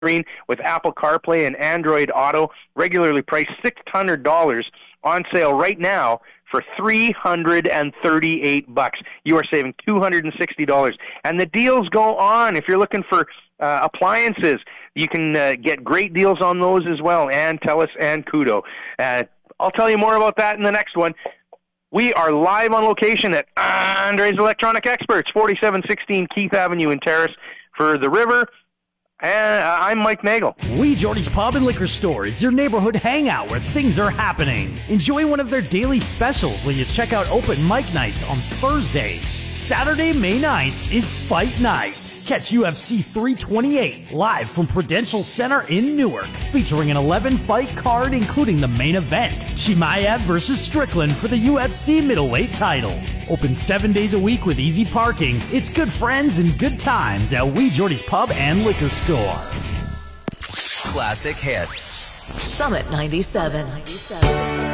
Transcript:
screen with Apple CarPlay and Android Auto, regularly priced $600, on sale right now for $338. You are saving $260. And the deals go on. If you're looking for appliances, you can get great deals on those as well, and TELUS and Koodo. I'll tell you more about that in the next one. We are live on location at Andre's Electronic Experts, 4716 Keith Avenue in Terrace for the River. And I'm Mike Nagel. Wee Geordie's Pub and Liquor Store is your neighborhood hangout where things are happening. Enjoy one of their daily specials when you check out open mic nights on Thursdays. Saturday, May 9th is Fight Night. Catch UFC 328 live from Prudential Center in Newark, featuring an 11-fight card including the main event, Chimaev versus Strickland for the UFC middleweight title. Open 7 days a week with easy parking. It's good friends and good times at Wee Geordie's Pub and Liquor Store. Classic hits. Summit 97.